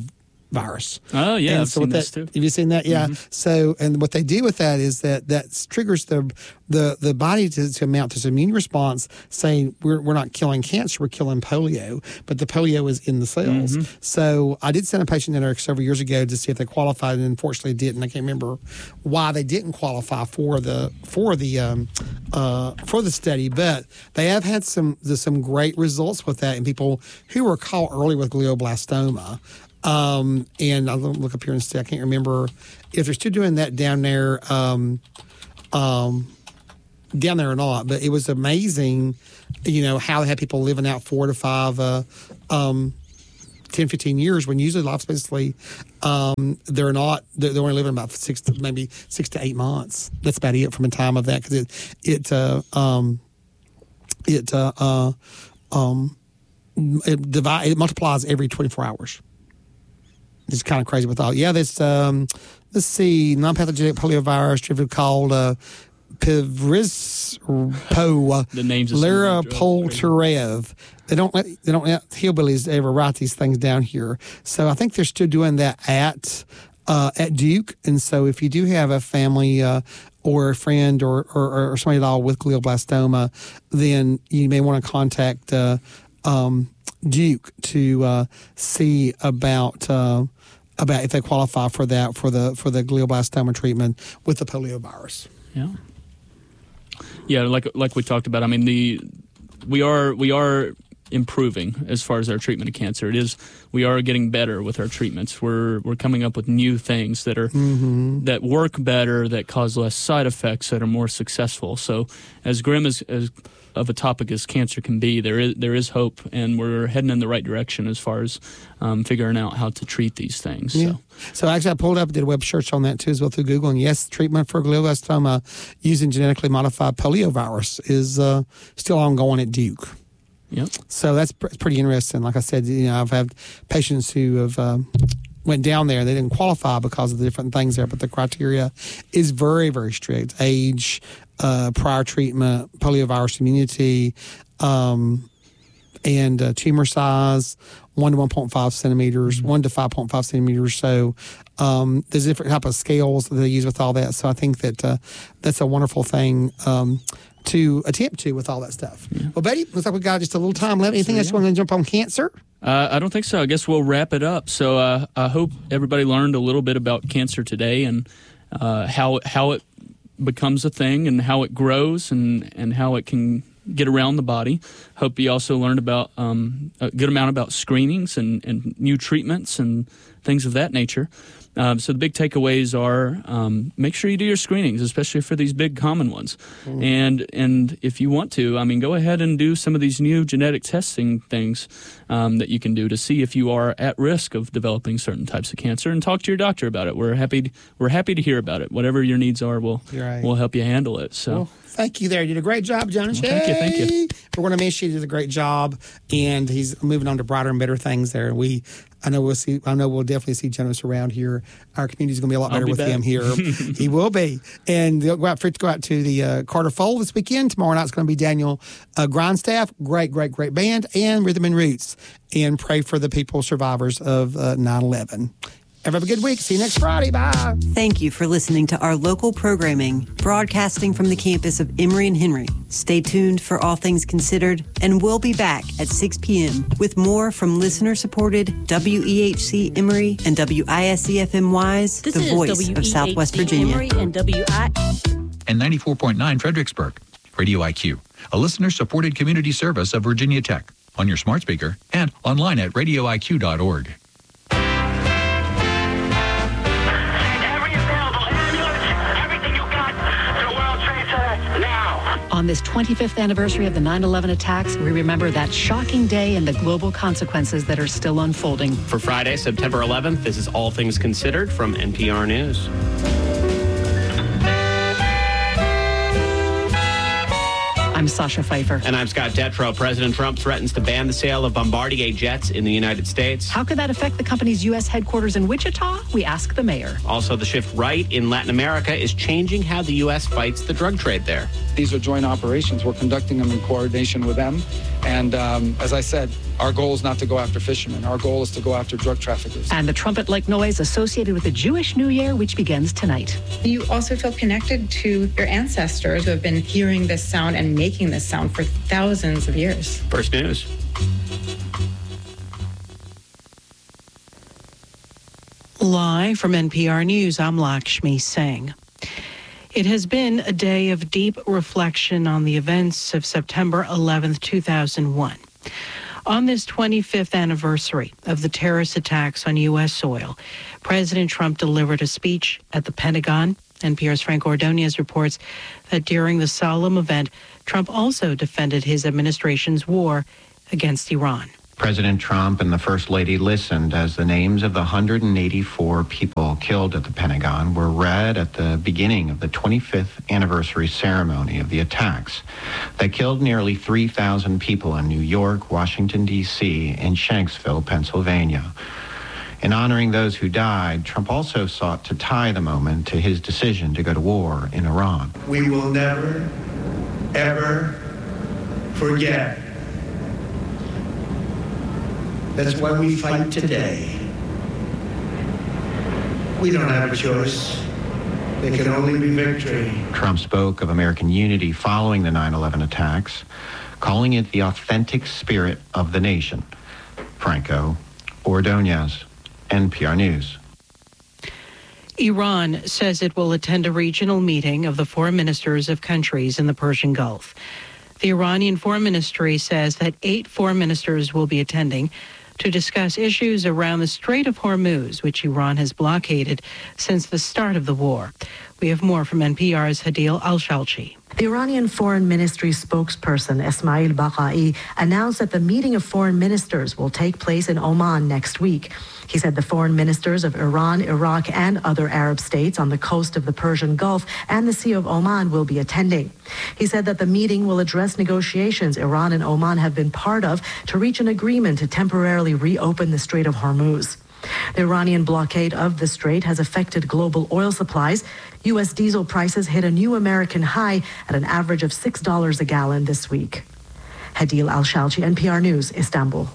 virus. Oh, yeah, And I've so seen what this that, too. Have you seen that? Yeah. Mm-hmm. So, and what they do with that is that that triggers the the the body to, to mount this immune response, saying we're we're not killing cancer, we're killing polio, but the polio is in the cells. Mm-hmm. So, I did send a patient in there several years ago to see if they qualified, and unfortunately didn't. I can't remember why they didn't qualify for the for the um, uh, for the study, but they have had some some great results with that in people who were caught early with glioblastoma. Um, and I'll look up here and see. I can't remember if they're still doing that down there, um, um, down there or not. But it was amazing, you know, how they had people living out four to five, uh, um, ten, fifteen years when usually life expectancy, um, they're not, they're, they're only living about six to maybe six to eight months. That's about it from the time of that because it, it, uh, um, it, uh, uh, um, it divide, it multiplies every twenty-four hours. It's kind of crazy with all. Yeah, this, um, let's see, non-pathogenic poliovirus called uh, Pivrispo. The names of Lara some of the drugs. Polterev. They don't let, they don't let hillbillies ever write these things down here. So I think they're still doing that at uh, at Duke. And so if you do have a family uh, or a friend or, or, or somebody at all with glioblastoma, then you may want to contact uh, um, Duke to uh, see about uh, about if they qualify for that for the for the glioblastoma treatment with the poliovirus. Yeah. Yeah, like like we talked about. I mean, the we are we are improving as far as our treatment of cancer. It is we are getting better with our treatments. We're we're coming up with new things that are Mm-hmm. that work better, that cause less side effects, that are more successful. So, as grim as, as of a topic as cancer can be, there is there is hope, and we're heading in the right direction as far as um, figuring out how to treat these things. Yeah. So. So actually, I pulled up, did a web search on that too as well through Google, and yes, treatment for glioblastoma using genetically modified poliovirus is uh, still ongoing at Duke. Yep. So that's pr- pretty interesting. Like I said, you know, I've had patients who have um, went down there. They didn't qualify because of the different things there, but the criteria is very, very strict. Age, uh, prior treatment, poliovirus immunity, um, and uh, tumor size, one to one point five centimeters, mm-hmm. one to five point five centimeters. So um, there's different type of scales that they use with all that. So I think that uh, that's a wonderful thing um, to attempt to with all that stuff. Yeah. Well, Betty, looks like we got just a little time left. Anything so, else yeah. you want to jump on cancer? Uh, I don't think so. I guess we'll wrap it up. So uh, I hope everybody learned a little bit about cancer today and uh, how how it becomes a thing and how it grows and, and how it can get around the body. Hope you also learned about um, a good amount about screenings and, and new treatments and things of that nature. Um, so the big takeaways are um, make sure you do your screenings, especially for these big common ones. Mm. And and if you want to, I mean, go ahead and do some of these new genetic testing things um, that you can do to see if you are at risk of developing certain types of cancer, and talk to your doctor about it. We're happy to, we're happy to hear about it. Whatever your needs are, we'll right. we'll help you handle it. So. Well, thank you there. You did a great job, Jonas. Well, thank you, thank you. We're going to miss you. You did a great job, and he's moving on to brighter and better things there. We, I know we'll see. I know we'll definitely see Jonas around here. Our community's going to be a lot better be with back. him here. He will be, and they'll go out for to go out to the uh, Carter Fold this weekend. Tomorrow night's going to be Daniel uh, Grindstaff. Great, great, great band, and Rhythm and Roots. And pray for the people survivors of uh, nine eleven. Have a good week. See you next Friday. Bye. Thank you for listening to our local programming, broadcasting from the campus of Emory and Henry. Stay tuned for All Things Considered, and we'll be back at six p.m. with more from listener-supported W E H C Emory and W I S C F M Wise, this the is voice W E H C of Southwest Virginia. Emory and W I and ninety-four point nine Fredericksburg. Radio I Q, a listener-supported community service of Virginia Tech, on your smart speaker and online at radio I Q dot org. On this twenty-fifth anniversary of the nine eleven attacks, we remember that shocking day and the global consequences that are still unfolding. For Friday, September eleventh, this is All Things Considered from N P R News. I'm Sasha Pfeiffer. And I'm Scott Detrow. President Trump threatens to ban the sale of Bombardier jets in the United States. How could that affect the company's U S headquarters in Wichita? We ask the mayor. Also, the shift right in Latin America is changing how the U S fights the drug trade there. These are joint operations. We're conducting them in coordination with them. And um, as I said, Our goal is not to go after fishermen. Our goal is to go after drug traffickers. And the trumpet-like noise associated with the Jewish New Year, which begins tonight. You also feel connected to your ancestors who have been hearing this sound and making this sound for thousands of years. First News. Live from N P R News, I'm Lakshmi Singh. It has been a day of deep reflection on the events of September eleventh, two thousand one. On this twenty-fifth anniversary of the terrorist attacks on U S soil, President Trump delivered a speech at the Pentagon. N P R's Frank Ordonez reports that during the solemn event, Trump also defended his administration's war against Iran. President Trump and the First Lady listened as the names of the one hundred eighty-four people killed at the Pentagon were read at the beginning of the twenty-fifth anniversary ceremony of the attacks that killed nearly three thousand people in New York, Washington, D C, and Shanksville, Pennsylvania. In honoring those who died, Trump also sought to tie the moment to his decision to go to war in Iran. We will never, ever forget. That's why we fight today. We don't have a choice. There can only be victory. Trump spoke of American unity following the nine eleven attacks, calling it the authentic spirit of the nation. Franco Ordonez, N P R News. Iran says it will attend a regional meeting of the foreign ministers of countries in the Persian Gulf. The Iranian Foreign Ministry says that eight foreign ministers will be attending to discuss issues around the Strait of Hormuz, which Iran has blockaded since the start of the war. We have more from N P R's Hadil Al-Shalchi. The Iranian Foreign Ministry spokesperson Esmail Baqai announced that the meeting of foreign ministers will take place in Oman next week. He said the foreign ministers of Iran, Iraq, and other Arab states on the coast of the Persian Gulf and the Sea of Oman will be attending. He said that the meeting will address negotiations Iran and Oman have been part of to reach an agreement to temporarily reopen the Strait of Hormuz. The Iranian blockade of the strait has affected global oil supplies. U S diesel prices hit a new American high at an average of six dollars a gallon this week. Hadil Al-Shalchi, N P R News, Istanbul.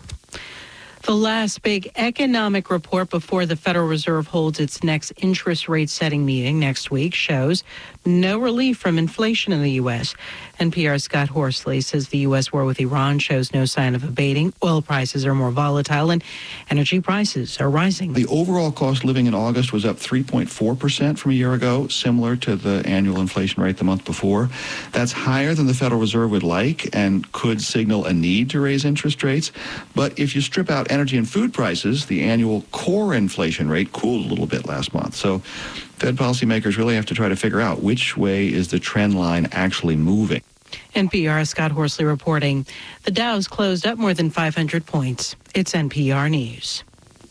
The last big economic report before the Federal Reserve holds its next interest rate setting meeting next week shows no relief from inflation in the U S. N P R's Scott Horsley says the U S war with Iran shows no sign of abating. Oil prices are more volatile and energy prices are rising. The overall cost of living in August was up three point four percent from a year ago, similar to the annual inflation rate the month before. That's higher than the Federal Reserve would like and could signal a need to raise interest rates. But if you strip out energy and food prices, the annual core inflation rate cooled a little bit last month. So Fed policymakers really have to try to figure out which way is the trend line actually moving. N P R Scott Horsley reporting. The Dow's closed up more than five hundred points. It's N P R News.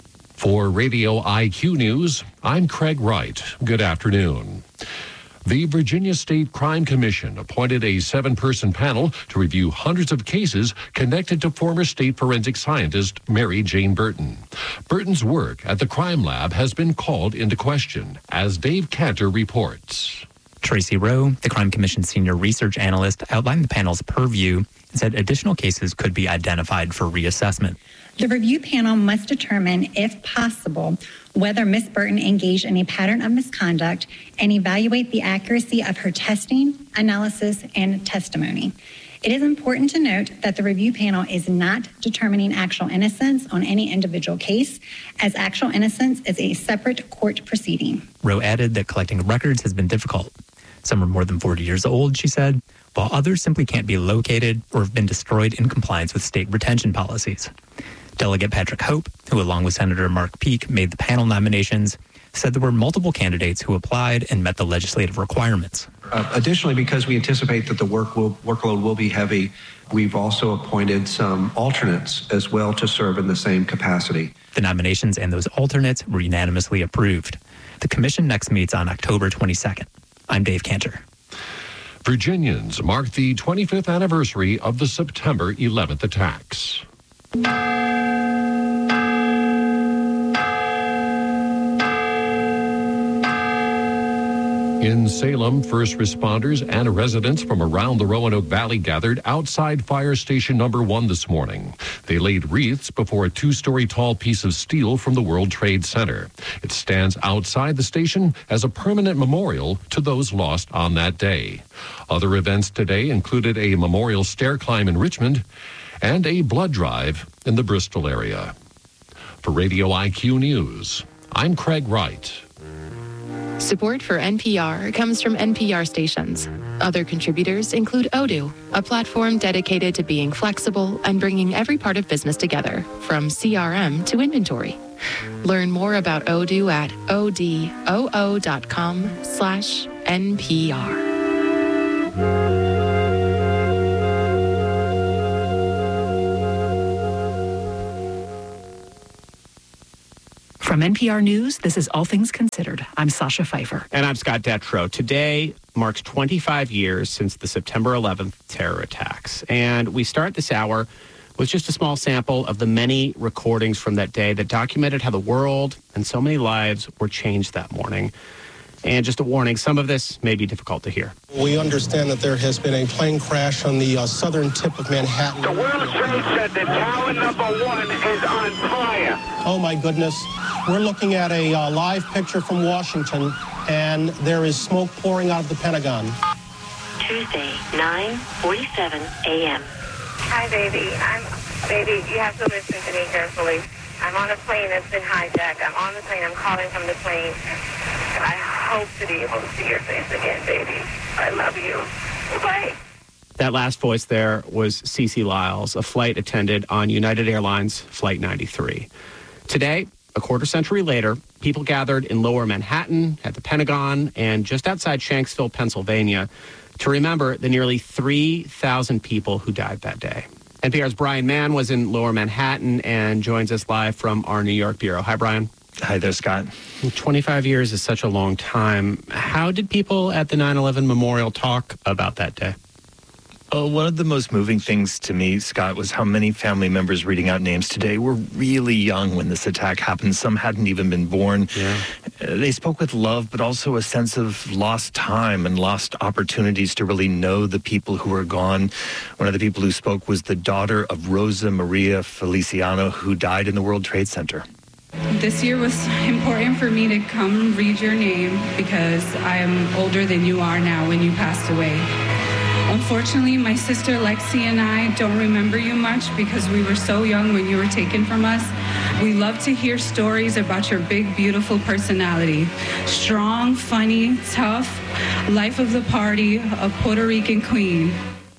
For Radio I Q News, I'm Craig Wright. Good afternoon. The Virginia State Crime Commission appointed a seven-person panel to review hundreds of cases connected to former state forensic scientist Mary Jane Burton. Burton's work at the crime lab has been called into question, as Dave Cantor reports. Tracy Rowe, the Crime Commission senior research analyst, outlined the panel's purview and said additional cases could be identified for reassessment. The review panel must determine, if possible, whether Miz Burton engaged in a pattern of misconduct and evaluate the accuracy of her testing, analysis, and testimony. It is important to note that the review panel is not determining actual innocence on any individual case, as actual innocence is a separate court proceeding. Rowe added that collecting records has been difficult. Some are more than forty years old, she said, while others simply can't be located or have been destroyed in compliance with state retention policies. Delegate Patrick Hope, who along with Senator Mark Peake made the panel nominations, said there were multiple candidates who applied and met the legislative requirements. Uh, additionally, because we anticipate that the work will, workload will be heavy, we've also appointed some alternates as well to serve in the same capacity. The nominations and those alternates were unanimously approved. The commission next meets on October twenty-second. I'm Dave Cantor. Virginians mark the twenty-fifth anniversary of the September eleventh attacks. In Salem, first responders and residents from around the Roanoke Valley gathered outside Fire Station Number One this morning. They laid wreaths before a two-story tall piece of steel from the World Trade Center. It stands outside the station as a permanent memorial to those lost on that day. Other events today included a memorial stair climb in Richmond and a blood drive in the Bristol area. For Radio I Q News, I'm Craig Wright. Support for N P R comes from N P R stations. Other contributors include Odoo, a platform dedicated to being flexible and bringing every part of business together, from C R M to inventory. Learn more about Odoo at odoo dot com slash N P R. From N P R News, this is All Things Considered. I'm Sasha Pfeiffer. And I'm Scott Detrow. Today marks twenty-five years since the September eleventh terror attacks. And we start this hour with just a small sample of the many recordings from that day that documented how the world and so many lives were changed that morning. And just a warning, some of this may be difficult to hear. We understand that there has been a plane crash on the uh, southern tip of Manhattan. The World Trade Center, tower number one, is on fire. Oh, my goodness. We're looking at a uh, live picture from Washington, and there is smoke pouring out of the Pentagon. Tuesday, nine forty-seven a.m. Hi, baby. I'm, baby, you have to listen to me carefully. I'm on a plane that's been hijacked. I'm on the plane. I'm calling from the plane. And I hope to be able to see your face again, baby. I love you. Bye. That last voice there was Cece Lyles, a flight attendant on United Airlines Flight ninety-three. Today, a quarter century later, people gathered in Lower Manhattan, at the Pentagon, and just outside Shanksville, Pennsylvania, to remember the nearly three thousand people who died that day. N P R's Brian Mann was in Lower Manhattan and joins us live from our New York bureau. Hi, Brian. Hi there, Scott. twenty-five years is such a long time. How did people at the nine eleven memorial talk about that day? Oh, one of the most moving things to me, Scott, was how many family members reading out names today were really young when this attack happened. Some hadn't even been born. Yeah. Uh, they spoke with love, but also a sense of lost time and lost opportunities to really know the people who were gone. One of the people who spoke was the daughter of Rosa Maria Feliciano, who died in the World Trade Center. This year was important for me to come read your name because I am older than you are now when you passed away. Unfortunately, my sister Lexi and I don't remember you much because we were so young when you were taken from us. We love to hear stories about your big, beautiful personality. Strong, funny, tough, life of the party, a Puerto Rican queen.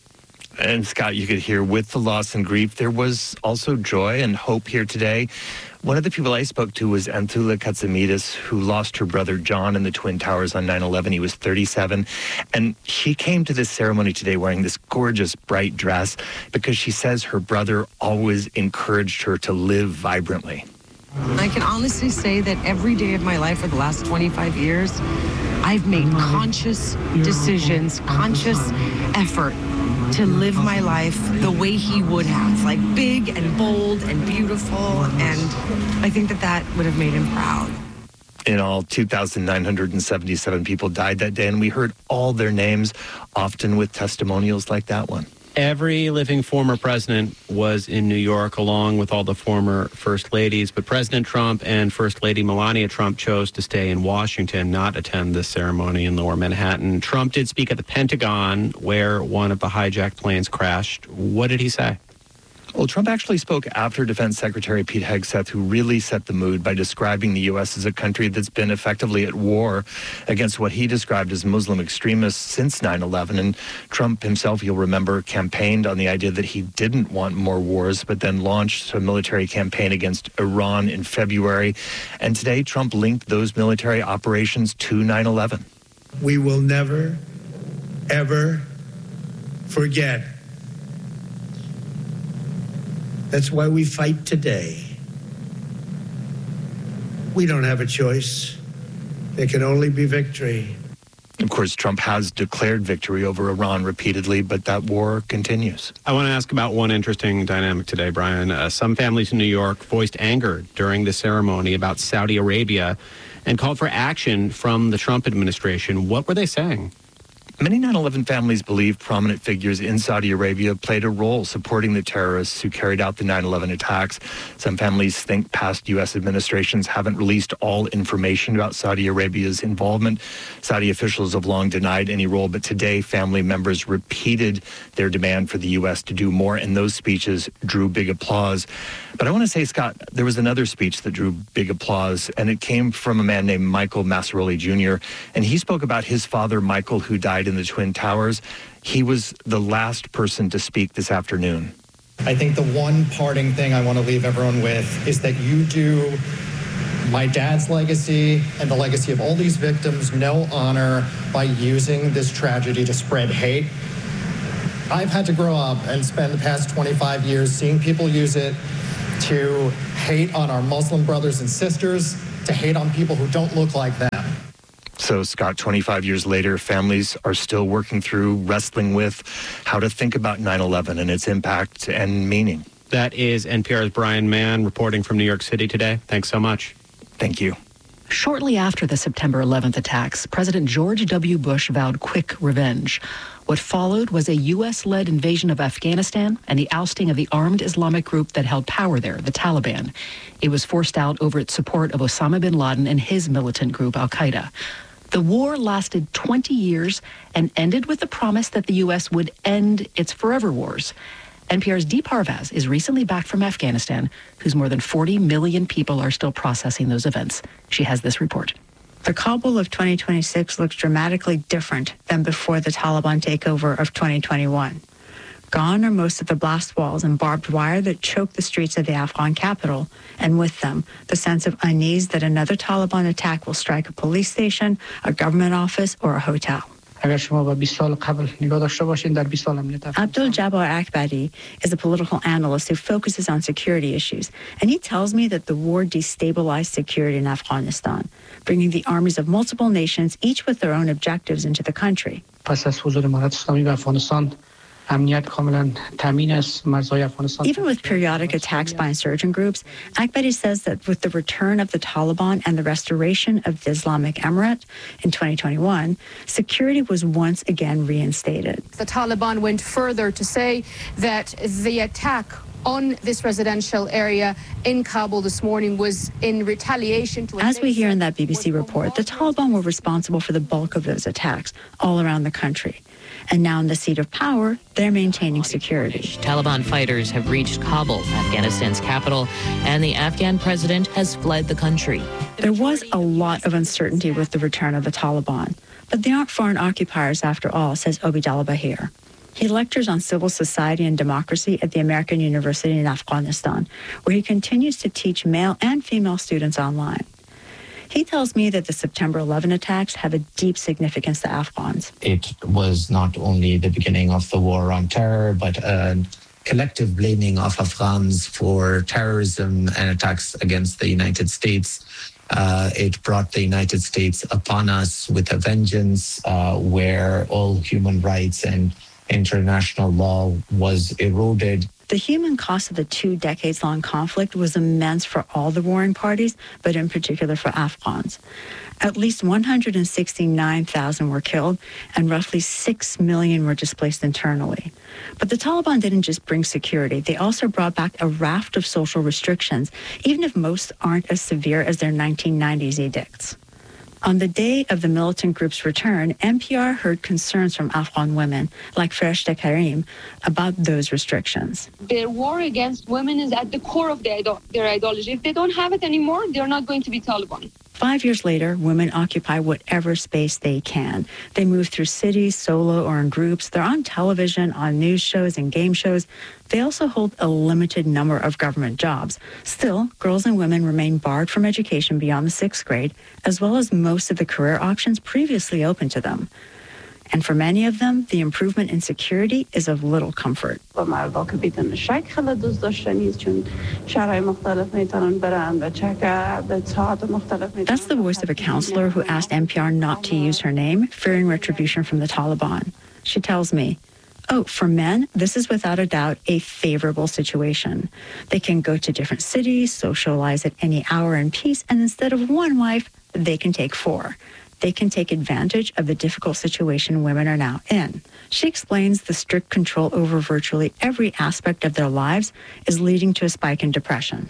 And Scott, you could hear with the loss and grief, there was also joy and hope here today. One of the people I spoke to was Anthula Katsamidis, who lost her brother John in the Twin Towers on nine eleven. He was thirty-seven. And she came to this ceremony today wearing this gorgeous, bright dress because she says her brother always encouraged her to live vibrantly. I can honestly say that every day of my life for the last twenty-five years, I've made conscious decisions, conscious effort to live my life the way he would have, like big and bold and beautiful, and I think that that would have made him proud. In all, two thousand nine hundred seventy-seven people died that day, and we heard all their names, often with testimonials like that one. Every living former president was in New York, along with all the former first ladies. But President Trump and First Lady Melania Trump chose to stay in Washington, not attend the ceremony in Lower Manhattan. Trump did speak at the Pentagon, where one of the hijacked planes crashed. What did he say? Well, Trump actually spoke after Defense Secretary Pete Hegseth, who really set the mood by describing the U S as a country that's been effectively at war against what he described as Muslim extremists since nine eleven. And Trump himself, you'll remember, campaigned on the idea that he didn't want more wars, but then launched a military campaign against Iran in February. And today, Trump linked those military operations to nine eleven. We will never, ever forget. That's why we fight today. We don't have a choice. There can only be victory. Of course, Trump has declared victory over Iran repeatedly, but that war continues. I want to ask about one interesting dynamic today, Brian. Uh, some families in New York voiced anger during the ceremony about Saudi Arabia and called for action from the Trump administration. What were they saying? Many nine eleven families believe prominent figures in Saudi Arabia played a role supporting the terrorists who carried out the nine eleven attacks. Some families think past U S administrations haven't released all information about Saudi Arabia's involvement. Saudi officials have long denied any role, but today family members repeated their demand for the U S to do more, and those speeches drew big applause. But I want to say, Scott, there was another speech that drew big applause, and it came from a man named Michael Massaroli Junior, and he spoke about his father, Michael, who died in the Twin Towers. He was the last person to speak this afternoon. I think the one parting thing I want to leave everyone with is that you do my dad's legacy and the legacy of all these victims no honor by using this tragedy to spread hate. I've had to grow up and spend the past twenty-five years seeing people use it to hate on our Muslim brothers and sisters, to hate on people who don't look like them. So, Scott, twenty-five years later, families are still working through, wrestling with how to think about nine eleven and its impact and meaning. That is N P R's Brian Mann reporting from New York City today. Thanks so much. Thank you. Shortly after the September eleventh attacks, President George W. Bush vowed quick revenge. What followed was a U S-led invasion of Afghanistan and the ousting of the armed Islamic group that held power there, the Taliban. It was forced out over its support of Osama bin Laden and his militant group, Al-Qaeda. The war lasted twenty years and ended with the promise that the U S would end its forever wars. N P R's Dee Parvaz is recently back from Afghanistan, whose more than forty million people are still processing those events. She has this report. The Kabul of twenty twenty-six looks dramatically different than before the Taliban takeover of twenty twenty-one. Gone are most of the blast walls and barbed wire that choke the streets of the Afghan capital, and with them, the sense of unease that another Taliban attack will strike a police station, a government office, or a hotel. Abdul Jabbar Akbari is a political analyst who focuses on security issues, and he tells me that the war destabilized security in Afghanistan, bringing the armies of multiple nations, each with their own objectives, into the country. Even with periodic attacks by insurgent groups, Akbari says that with the return of the Taliban and the restoration of the Islamic Emirate in twenty twenty-one, security was once again reinstated. The Taliban went further to say that the attack on this residential area in Kabul this morning was in retaliation to... As we hear in that B B C report, the Taliban were responsible for the bulk of those attacks all around the country. And now in the seat of power, they're maintaining security. Taliban fighters have reached Kabul, Afghanistan's capital, and the Afghan president has fled the country. There was a lot of uncertainty with the return of the Taliban, but they aren't foreign occupiers after all, says Obidallah Bahir. He lectures on civil society and democracy at the American University in Afghanistan, where he continues to teach male and female students online. He tells me that the September eleventh attacks have a deep significance to Afghans. It was not only the beginning of the war on terror, but a collective blaming of Afghans for terrorism and attacks against the United States. Uh, it brought the United States upon us with a vengeance uh, where all human rights and international law was eroded. The human cost of the two decades-long conflict was immense for all the warring parties, but in particular for Afghans. At least one hundred sixty-nine thousand were killed, and roughly six million were displaced internally. But the Taliban didn't just bring security. They also brought back a raft of social restrictions, even if most aren't as severe as their nineteen nineties edicts. On the day of the militant group's return, N P R heard concerns from Afghan women, like Farishta Karim, about those restrictions. Their war against women is at the core of their, their ideology. If they don't have it anymore, they're not going to be Taliban. Five years later, women occupy whatever space they can. They move through cities, solo or in groups. They're on television, on news shows and game shows. They also hold a limited number of government jobs. Still, girls and women remain barred from education beyond the sixth grade, as well as most of the career options previously open to them. And for many of them, the improvement in security is of little comfort. That's the voice of a counselor who asked N P R not to use her name, fearing retribution from the Taliban. She tells me, oh, for men, this is without a doubt a favorable situation. They can go to different cities, socialize at any hour in peace, and instead of one wife, they can take four. They can take advantage of the difficult situation women are now in. She explains the strict control over virtually every aspect of their lives is leading to a spike in depression.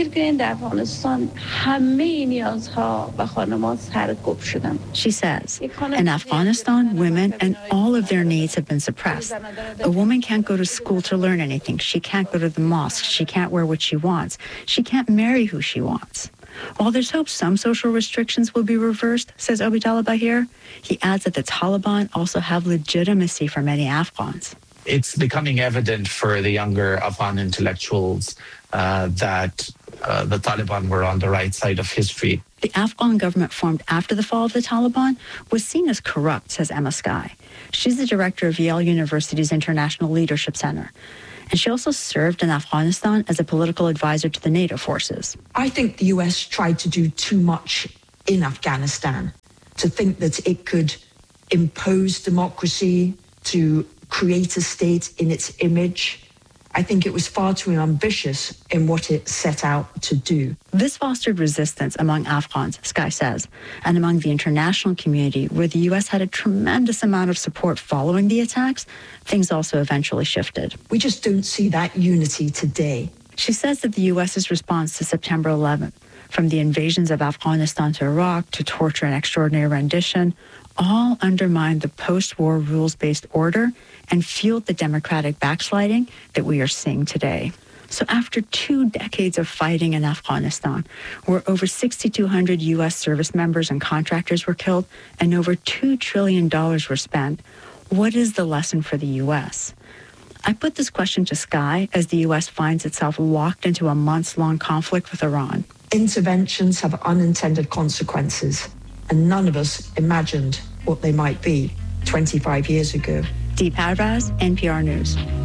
She says, in Afghanistan, women and all of their needs have been suppressed. A woman can't go to school to learn anything. She can't go to the mosque. She can't wear what she wants. She can't marry who she wants. While there's hope some social restrictions will be reversed, says Obidullah Bahir, he adds that the Taliban also have legitimacy for many Afghans. It's becoming evident for the younger Afghan intellectuals uh, that uh, the Taliban were on the right side of history. The Afghan government formed after the fall of the Taliban was seen as corrupt, says Emma Skye. She's the director of Yale University's International Leadership Center. And she also served in Afghanistan as a political advisor to the NATO forces. I think the U S tried to do too much in Afghanistan, to think that it could impose democracy, to create a state in its image. I think it was far too ambitious in what it set out to do. This fostered resistance among Afghans, Skye says, and among the international community, where the U S had a tremendous amount of support following the attacks. Things also eventually shifted. We just don't see that unity today. She says that the U S's response to September eleventh, from the invasions of Afghanistan to Iraq to torture and extraordinary rendition, all undermined the post-war rules-based order and fueled the democratic backsliding that we are seeing today. So after two decades of fighting in Afghanistan, where over six thousand two hundred U S service members and contractors were killed and over two trillion dollars were spent, what is the lesson for the U S? I put this question to Skye as the U S finds itself locked into a months-long conflict with Iran. Interventions have unintended consequences, and none of us imagined what they might be twenty-five years ago. Deep Parvaz, N P R News.